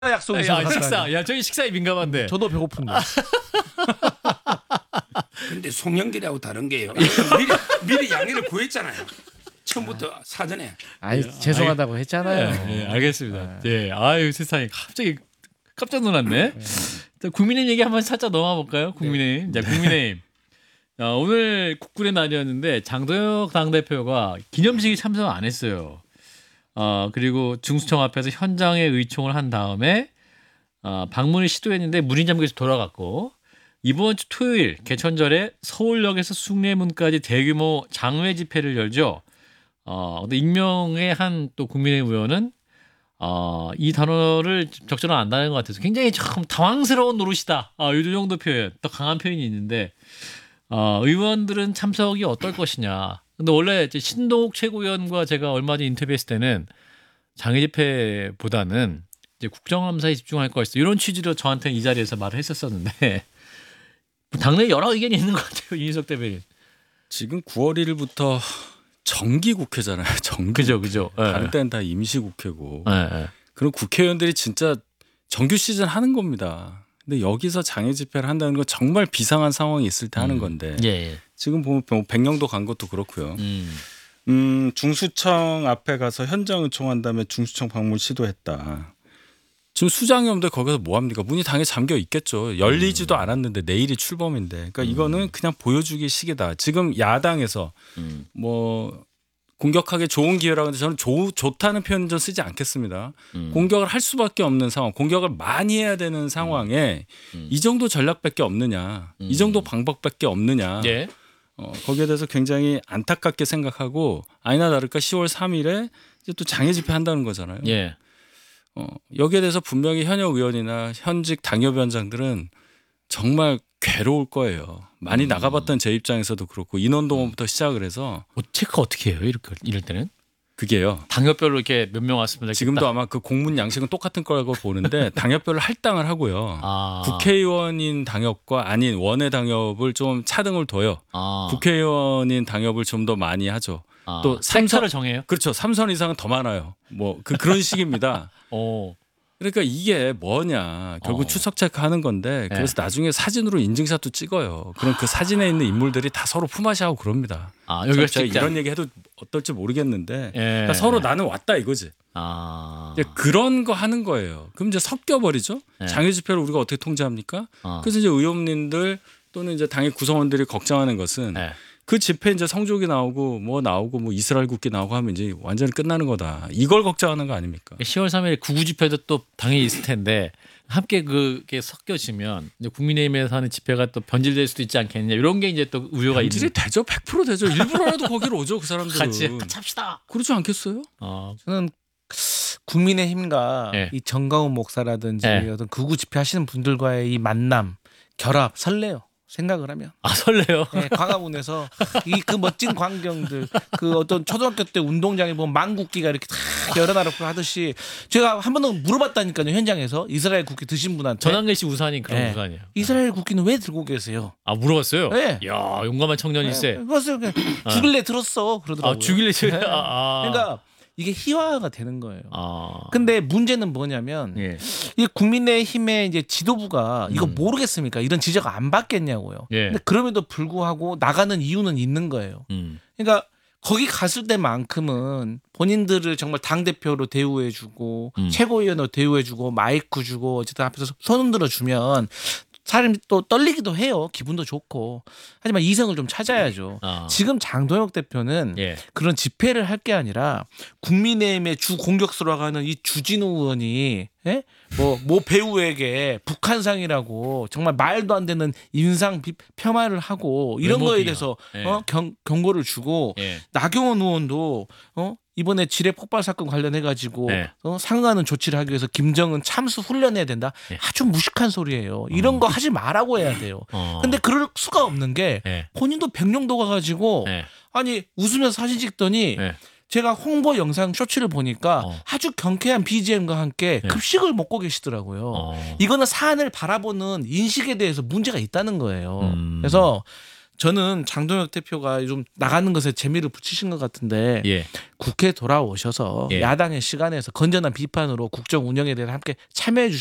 약속이 야, 식사. 야, 저희 식사에 민감한데. 저도 배고픈데. 근데 송영길하고 다른 게요. 미리 양해를 구했잖아요. 처음부터 사전에. 아이 죄송하다고 했잖아요. 네, 알겠습니다. 예, 아유 세상에 갑자기 깜짝 놀랐네. 국민의힘 얘기 한번 살짝 넘어가 볼까요? 국민의힘. 자, 국민의힘. 오늘 국군의 날이었는데 장도혁 당대표가 기념식에 참석 안 했어요. 그리고 중수청 앞에서 현장에 의총을 한 다음에 방문을 시도했는데 문이 잠겨서 돌아갔고 이번 주 토요일 개천절에 서울역에서 숭례문까지 대규모 장외 집회를 열죠. 근데 익명의 한 또 국민의힘 의원은 이 단어를 적절히 안다는 것 같아서 굉장히 참 당황스러운 노릇이다. 이 정도 표현, 더 강한 표현이 있는데 의원들은 참석이 어떨 것이냐. 근데 원래 이제 신동욱 최고위원과 제가 얼마 전에 인터뷰했을 때는 장외 집회보다는 이제 국정감사에 집중할 것이다. 이런 취지로 저한테 이 자리에서 말을 했었었는데 당내 여러 의견이 있는 것 같아요. 이인석 대변인. 지금 9월 1일부터 정기국회잖아요. 그죠. 다른 때는 다 임시국회고. 네. 그럼 국회의원들이 진짜 정규 시즌 하는 겁니다. 근데 여기서 장애 집회를 한다는 건 정말 비상한 상황이 있을 때 하는 건데 예. 지금 보면 백령도 간 것도 그렇고요. 중수청 앞에 가서 현장 의총한 다음에 중수청 방문 시도했다. 지금 수장이 없는데 거기서 뭐 합니까? 문이 당연히 잠겨 있겠죠. 열리지도 않았는데 내일이 출범인데. 그러니까 이거는 그냥 보여주기 식이다. 지금 야당에서 뭐 공격하기 좋은 기회라고 하는데 저는 좋다는 표현은 좀 쓰지 않겠습니다. 공격을 할 수밖에 없는 상황, 공격을 많이 해야 되는 상황에 이 정도 전략밖에 없느냐, 이 정도 방법밖에 없느냐. 예. 거기에 대해서 굉장히 안타깝게 생각하고 아니나 다를까 10월 3일에 이제 또 장애 집회 한다는 거잖아요. 예. 여기에 대해서 분명히 현역 의원이나 현직 당협위원장들은 정말 괴로울 거예요. 많이 나가봤던 제 입장에서도 그렇고 인원동원부터 시작을 해서 체크 어떻게 해요? 이럴 때는? 그게요. 당협별로 이렇게 몇 명 왔으면 지금도 아마 그 공문 양식은 똑같은 거라고 보는데 당협별로 할당을 하고요. 국회의원인 당협과 아닌 원외 당협을 좀 차등을 둬요. 국회의원인 당협을 좀 더 많이 하죠. 또 섹터를 정해요? 그렇죠. 3선 이상은 더 많아요. 뭐 그런 식입니다. 그러니까 이게 뭐냐. 결국 출석 체크하는 건데 그래서 나중에 사진으로 인증샷도 찍어요. 그럼 그 사진에 있는 인물들이 다 서로 품앗이하고 그럽니다. 여기가 제가 이런 얘기 해도 어떨지 모르겠는데 그러니까 서로 나는 왔다 이거지. 이제 그런 거 하는 거예요. 그럼 이제 섞여버리죠. 장외 집회를 우리가 어떻게 통제합니까? 그래서 이제 의원님들 또는 이제 당의 구성원들이 걱정하는 것은 그 집회 이제 성조기 나오고 뭐 이스라엘 국기 나오고 하면 이제 완전히 끝나는 거다. 이걸 걱정하는 거 아닙니까? 10월 3일 구구 집회도 또 당연히 있을 텐데 함께 그게 섞여지면 이제 국민의힘에서 하는 집회가 또 변질될 수도 있지 않겠냐 이런 게 이제 또 우려가 변질이 있는. 되죠. 100% 되죠. 일부러라도 거기로 오죠. 그 사람들은. 같이 합시다. 그렇지 않겠어요? 저는 국민의힘과 네. 이 정가훈 목사라든지 네. 어떤 극우 집회 하시는 분들과의 이 만남, 결합 설레요. 생각을 하면. 설레요. 네, 광화문에서 이 그 멋진 광경들, 그 어떤 초등학교 때 운동장에 보면 망국기가 이렇게 다 열어놔놓고 하듯이 제가 한 번도 물어봤다니까요. 현장에서 이스라엘 국기 드신 분한테. 전한계 씨 우산이 그런 네. 우산이에요. 이스라엘 국기는 왜 들고 계세요? 물어봤어요? 네. 야 용감한 청년일세. 그것을 죽일래 들었어 그러더라고요. 죽일래 네. 그러니까 이게 희화가 되는 거예요. 근데 문제는 뭐냐면 이 국민의힘의 이제 지도부가 이거 모르겠습니까? 이런 지적 안 받겠냐고요. 근데 그럼에도 불구하고 나가는 이유는 있는 거예요. 그러니까 거기 갔을 때만큼은 본인들을 정말 당대표로 대우해주고 최고위원으로 대우해주고 마이크 주고 어쨌든 앞에서 손 흔들어 주면 사람이 또 떨리기도 해요. 기분도 좋고. 하지만 이성을 좀 찾아야죠. 지금 장도혁 대표는 그런 집회를 할 게 아니라 국민의힘의 주 공격수라고 하는 이 주진우 의원이 뭐 배우에게 북한상이라고 정말 말도 안 되는 인상 폄하를 하고 이런 거에 대해서 경고를 주고 나경원 의원도 이번에 지뢰 폭발 사건 관련해 가지고 상응하는 조치를 하기 위해서 김정은 참수 훈련해야 된다. 아주 무식한 소리예요. 이런 거 하지 말라고 해야 돼요. 근데 그럴 수가 없는 게 본인도 백령도 가가지고 아니 웃으면서 사진 찍더니 제가 홍보 영상 쇼츠를 보니까 아주 경쾌한 BGM과 함께 급식을 먹고 계시더라고요. 이거는 사안을 바라보는 인식에 대해서 문제가 있다는 거예요. 그래서 저는 장동혁 대표가 좀 나가는 것에 재미를 붙이신 것 같은데 예. 국회 돌아오셔서 예. 야당의 시간에서 건전한 비판으로 국정 운영에 대해 함께 참여해